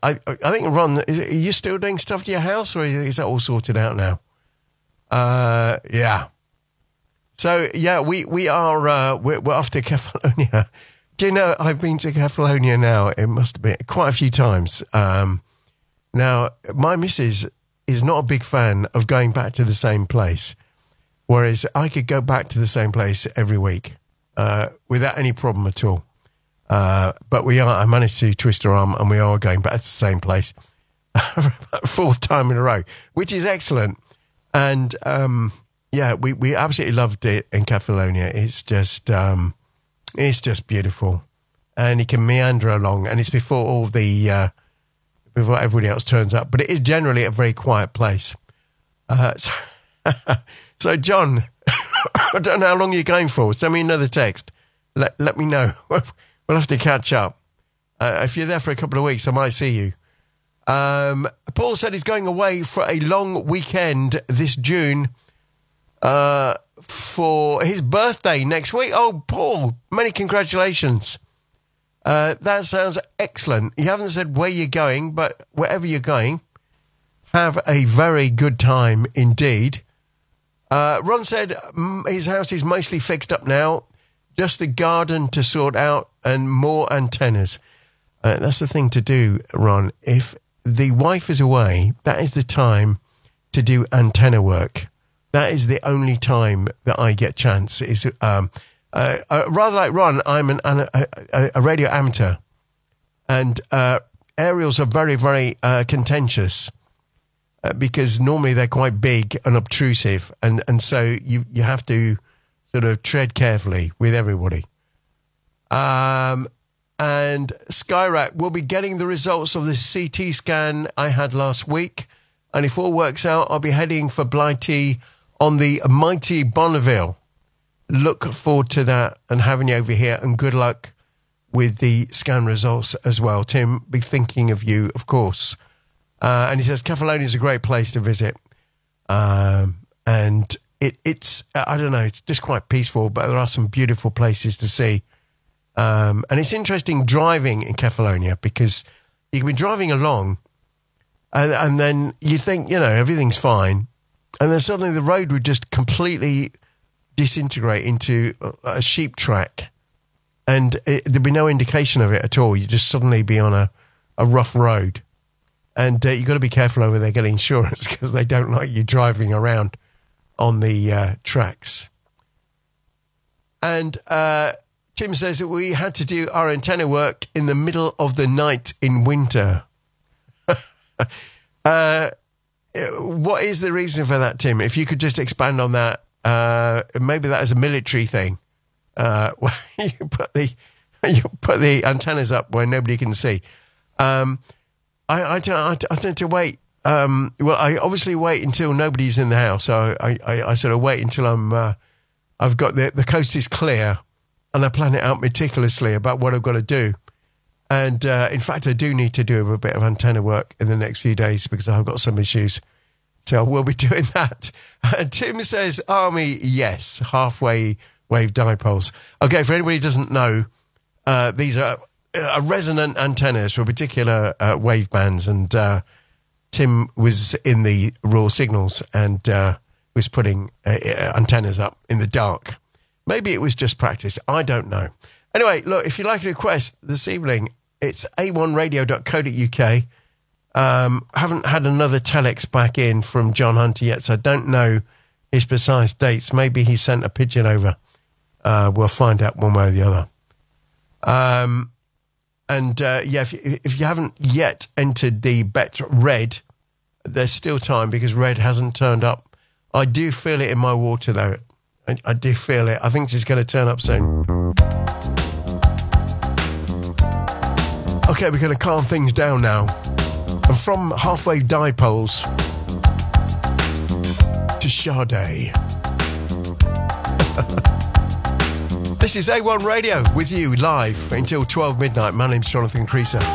I think, Ron, are you still doing stuff to your house, or is that all sorted out now? Yeah. So, yeah, we are, we're off to Kefalonia. Do you know, I've been to Kefalonia now, it must have been quite a few times. Now, my missus is not a big fan of going back to the same place, whereas I could go back to the same place every week without any problem at all. But I managed to twist her arm, and we are going back to the same place for about fourth time in a row, which is excellent. And yeah, we absolutely loved it in Kefalonia. It's just beautiful, and you can meander along, and it's before before everybody else turns up. But it is generally a very quiet place. So John, I don't know how long you're going for. Send me another text. Let me know. We'll have to catch up. If you're there for a couple of weeks, I might see you. Paul said he's going away for a long weekend this June for his birthday next week. Oh, Paul, many congratulations. That sounds excellent. You haven't said where you're going, but wherever you're going, have a very good time indeed. Ron said his house is mostly fixed up now. Just a garden to sort out and more antennas. That's the thing to do, Ron. If the wife is away, that is the time to do antenna work. That is the only time that I get chance. Is rather like Ron, I'm a radio amateur, and aerials are very, very contentious because normally they're quite big and obtrusive, and so you have to sort of tread carefully with everybody. And Skyrack will be getting the results of the CT scan I had last week, and if all works out, I'll be heading for Blighty on the mighty Bonneville. Look forward to that and having you over here, and good luck with the scan results as well. Tim, be thinking of you, of course. And he says Kefalonia is a great place to visit. And it's I don't know, it's just quite peaceful, but there are some beautiful places to see. And it's interesting driving in Kefalonia because you can be driving along and then you think, everything's fine. And then suddenly the road would just completely disintegrate into a sheep track. And there'd be no indication of it at all. You'd just suddenly be on a rough road. And you've got to be careful over there getting insurance because they don't like you driving around on the tracks. And Tim says that we had to do our antenna work in the middle of the night in winter. What is the reason for that, Tim? If you could just expand on that, maybe that is a military thing. You put the antennas up where nobody can see. I tend to wait. Well, I obviously wait until nobody's in the house. So I sort of wait until I've got the coast is clear, and I plan it out meticulously about what I've got to do. And in fact, I do need to do a bit of antenna work in the next few days because I've got some issues. So I will be doing that. Tim says, Army, yes, halfway wave dipoles. Okay, for anybody who doesn't know, these are resonant antennas for particular wave bands. And Tim was in the Royal Signals and was putting antennas up in the dark. Maybe it was just practice. I don't know. Anyway, look, if you'd like a request this evening, it's a1radio.co.uk. Haven't had another telex back in from John Hunter yet, so I don't know his precise dates. Maybe he sent a pigeon over. We'll find out one way or the other. Yeah, if you haven't yet entered the Bet Red, there's still time because Red hasn't turned up. I do feel it in my water, though. I do feel it. I think it's going to turn up soon. Okay, we're going to calm things down now. And from halfway dipoles to Sade. This is A1 Radio with you live until 12 midnight. My name's Jonathan Creaser.